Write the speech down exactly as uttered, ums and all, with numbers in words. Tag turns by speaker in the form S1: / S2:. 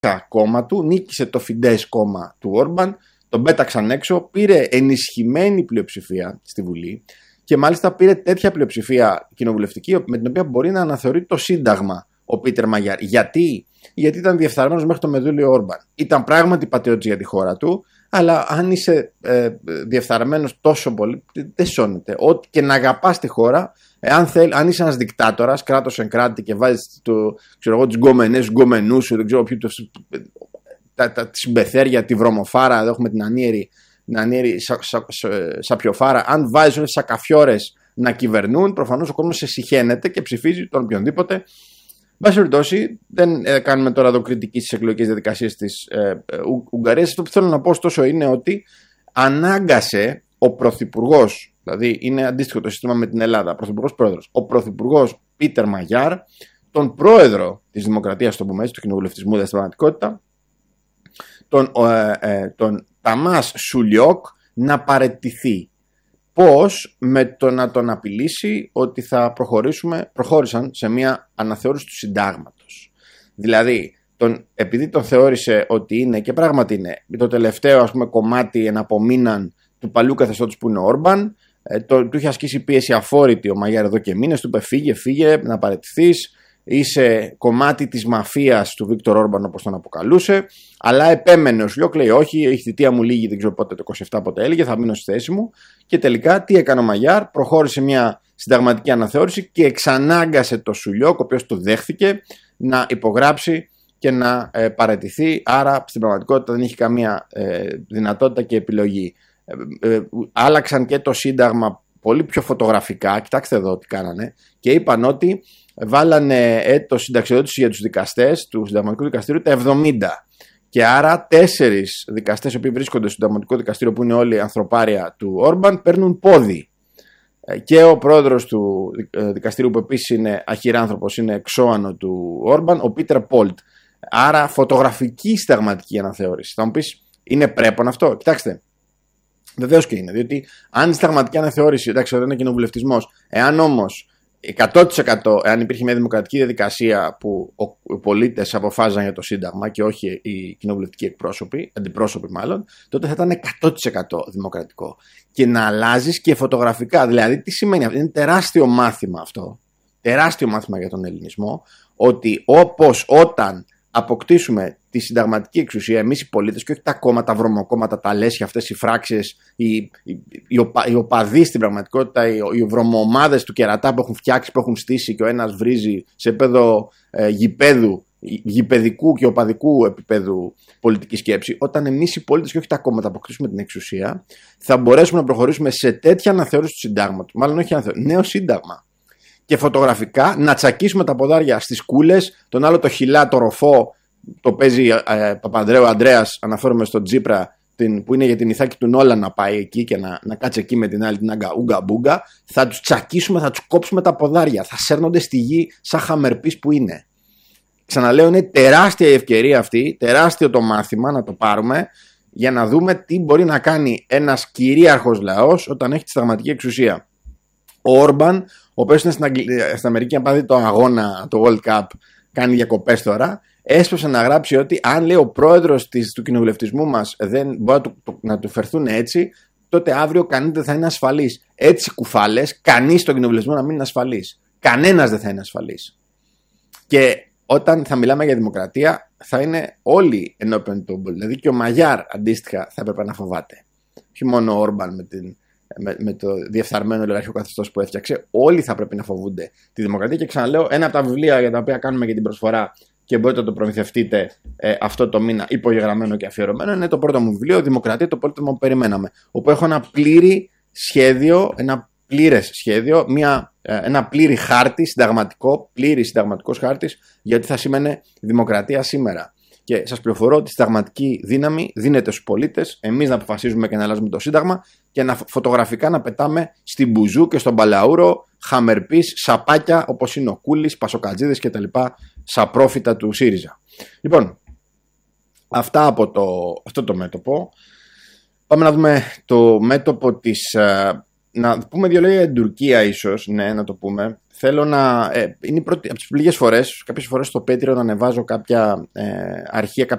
S1: κόμμα του, νίκησε το Φιντές κόμμα του Όρμπαν, τον πέταξαν έξω, πήρε ενισχυμένη πλειοψηφία στη Βουλή και μάλιστα πήρε τέτοια πλειοψηφία κοινοβουλευτική με την οποία μπορεί να αναθεωρεί το Σύνταγμα ο Πίτερ Μαγιάρ. Γιατί? Γιατί ήταν διεφθαρμένος μέχρι το μεδούλιο Όρμπαν. Ήταν πράγματι πατριώτης για τη χώρα του, αλλά αν είσαι ε, διεφθαρμένος τόσο πολύ, δεν σώνεται. Ό,τι και να αγαπάς τη χώρα, αν, θέλ, αν είσαι ένας δικτάτορας, κράτος εν κράτη και βάζεις το, ξέρω εγώ, τους γκομενές, γκομενούς σου, δεν ξέρω ποιο, τα, τα, τη συμπεθέρια, τη βρωμοφάρα, εδώ έχουμε την ανίερη, την ανίερη σα, σα, σα, σαπιοφάρα. Αν βάζεις όλες τις σακαφιόρες να κυβερνούν, προφανώς ο κόσμος σε συχαίνεται και ψηφίζει τον οποιονδήποτε. Εν πάση περιπτώσει, δεν ε, κάνουμε τώρα εδώ κριτική στις εκλογικές διαδικασίες της ε, ε, Ουγγαρίας. Αυτό που θέλω να πω ωστόσο είναι ότι ανάγκασε ο πρωθυπουργός, δηλαδή είναι αντίστοιχο το σύστημα με την Ελλάδα, πρωθυπουργός πρόεδρος, ο πρωθυπουργός Πίτερ Μαγιάρ, τον πρόεδρο της Δημοκρατίας, το πούμε έτσι, του κοινοβουλευτισμού, δηλαδή στην πραγματικότητα, τον, ε, ε, τον Ταμάς Σουλιόκ να παραιτηθεί. Πώς? Με το να τον απειλήσει ότι θα προχωρήσουμε, προχώρησαν σε μια αναθεώρηση του συντάγματος. Δηλαδή, τον, επειδή τον θεώρησε ότι είναι, και πράγματι είναι, το τελευταίο ας πούμε, κομμάτι εναπομείναν του παλιού καθεστώτος που είναι ο Όρμπαν, ε, το, του είχε ασκήσει πίεση αφόρητη ο Μαγιάρ εδώ και μήνες, του είπε φύγε, φύγε, να παραιτηθείς, είσαι κομμάτι της μαφίας του Βίκτορ Όρμπαν όπως τον αποκαλούσε, αλλά επέμενε ο Σουλιόκ, λέει όχι, η θητεία μου λίγη, δεν ξέρω πότε, το είκοσι επτά πότε έλεγε, θα μείνω στη θέση μου. Και τελικά τι έκανε ο Μαγιάρ? Προχώρησε μια συνταγματική αναθεώρηση και εξανάγκασε το Σουλιόκ, ο οποίος το δέχθηκε, να υπογράψει και να ε, παραιτηθεί. Άρα στην πραγματικότητα δεν είχε καμία ε, δυνατότητα και επιλογή. Ε, ε, άλλαξαν και το Σύνταγμα πολύ πιο φωτογραφικά, κοιτάξτε εδώ τι κάνανε, και είπαν ότι βάλανε έτος συνταξιοδότηση για τους δικαστές του Συνταγματικού Δικαστηρίου τα εβδομήντα. Και άρα τέσσερις δικαστές οι οποίοι βρίσκονται στο Συνταγματικό Δικαστήριο, που είναι όλοι ανθρωπάρια του Όρμπαν, παίρνουν πόδι. Και ο πρόεδρος του δικαστηρίου, που επίσης είναι αχυράνθρωπος, είναι εξώανο του Όρμπαν, ο Πίτερ Πόλτ. Άρα φωτογραφική συνταγματική αναθεώρηση. Θα μου πεις, είναι πρέπον αυτό? Κοιτάξτε, βεβαίως και είναι. Διότι αν η συνταγματική αναθεώρηση, εντάξει, δεν είναι κοινοβουλευτισμός, εάν όμως εκατό τοις εκατό εάν υπήρχε μια δημοκρατική διαδικασία που οι πολίτες αποφάζαν για το Σύνταγμα και όχι οι κοινοβουλευτικοί εκπρόσωποι, αντιπρόσωποι μάλλον, τότε θα ήταν εκατό τοις εκατό δημοκρατικό. Και να αλλάζεις και φωτογραφικά. Δηλαδή, τι σημαίνει αυτό? Είναι τεράστιο μάθημα αυτό. Τεράστιο μάθημα για τον ελληνισμό. Ότι όπως όταν αποκτήσουμε τη συνταγματική εξουσία, εμείς οι πολίτες, και όχι τα κόμματα, τα βρωμοκόμματα, τα λέσχια, αυτές οι φράξεις, οι, οι, οι, οπα, οι οπαδοί στην πραγματικότητα, οι, οι βρωμοομάδες του κερατά που έχουν φτιάξει, που έχουν στήσει και ο ένας βρίζει σε επίπεδο ε, γηπέδου, γηπεδικού και οπαδικού επίπεδου πολιτική σκέψη. Όταν εμείς οι πολίτες και όχι τα κόμματα αποκτήσουμε την εξουσία, θα μπορέσουμε να προχωρήσουμε σε τέτοια αναθεώρηση του συντάγματος. Μάλλον όχι αναθεώρηση, νέο σύνταγμα. Και φωτογραφικά να τσακίσουμε τα ποδάρια στις κούλες, τον άλλο το χιλά, το ροφό, το παίζει ε, Παπανδρέου Ανδρέας, αναφέρομαι στον Τζίπρα, την, που είναι για την Ιθάκη του Νόλα, να πάει εκεί και να, να κάτσει εκεί με την άλλη την άγκα ούγκα μπούγκα. Θα τους τσακίσουμε, θα τους κόψουμε τα ποδάρια, θα σέρνονται στη γη σαν χαμερπής που είναι. Ξαναλέω, είναι τεράστια η ευκαιρία αυτή, τεράστιο το μάθημα να το πάρουμε, για να δούμε τι μπορεί να κάνει ένας κυρίαρχος λαός όταν έχει τη συνταγματική εξουσία. Ο Όρμπαν, ο οποίος είναι στην, Αγγλ... στην Αμερική, αν πάρει το αγώνα, το World Cup, κάνει διακοπές τώρα, έσπευσε να γράψει ότι αν, λέει, ο πρόεδρος της, του κοινοβουλευτισμού μας δεν μπορεί να του, το, να του φερθούν έτσι, τότε αύριο κανείς δεν θα είναι ασφαλής. Έτσι κουφάλες, κανείς στον κοινοβουλευτισμό να μην είναι ασφαλής. Κανένας δεν θα είναι ασφαλής. Και όταν θα μιλάμε για δημοκρατία, θα είναι όλοι ενώπιον του. Δηλαδή και ο Μαγιάρ αντίστοιχα θα έπρεπε να φοβάται. Όχι μόνο ο Όρμπαν με, την, με, με το διεφθαρμένο ολιγαρχικό καθεστώς που έφτιαξε. Όλοι θα πρέπει να φοβούνται τη δημοκρατία. Και ξαναλέω, ένα από τα βιβλία για τα οποία κάνουμε και την προσφορά και μπορείτε να το προμηθευτείτε ε, αυτό το μήνα, υπογεγραμμένο και αφιερωμένο, είναι το πρώτο μου βιβλίο, Δημοκρατία, το πολίτευμα που περιμέναμε. Όπου έχω ένα πλήρη σχέδιο, ένα πλήρες σχέδιο, μια, ένα πλήρη χάρτη συνταγματικό, πλήρη συνταγματικός χάρτης για τι θα σήμαινε δημοκρατία σήμερα. Και σας πληροφορώ ότι η συνταγματική δύναμη δίνεται στους πολίτες, εμείς να αποφασίζουμε και να αλλάζουμε το Σύνταγμα και να φωτογραφικά να πετάμε στην Μπουζού και στον Παλαούρο χαμερπής, σαπάκια όπως είναι ο Κούλης, Πασοκατζίδες και τα λοιπά σαπρόφητα του ΣΥΡΙΖΑ. Λοιπόν, αυτά από το, αυτό το μέτωπο. Πάμε να δούμε το μέτωπο της... Να πούμε δύο λόγια για την Τουρκία, ίσως, ναι, να το πούμε. Θέλω να. Ε, είναι η πρώτη, από τις λίγες φορές, κάποιες φορές στο Patreon να ανεβάζω κάποια ε, αρχεία,